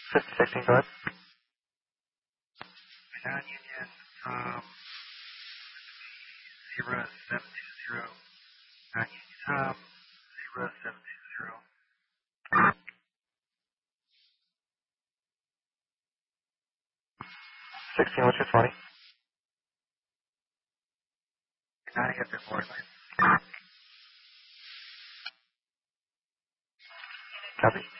5016, go ahead. Non-union, 0720. Non-union, 0720. 16, what's your 20? Not yet before line. Copy.